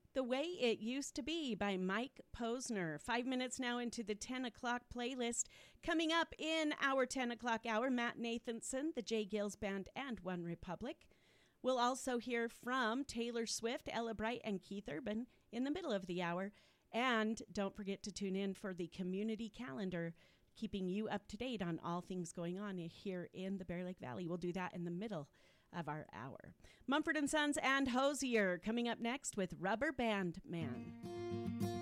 The Way It Used to Be by Mike Posner. 5 minutes now into the 10 o'clock playlist. Coming up in our 10 o'clock hour, Matt Nathanson, the Jay Gills Band, and One Republic. We'll also hear from Taylor Swift, Ella Bright, and Keith Urban in the middle of the hour. And don't forget to tune in for the community calendar, keeping you up to date on all things going on here in the Bear Lake Valley. We'll do that in the middle of our hour. Mumford & Sons and Hosier coming up next with Rubber Band Man.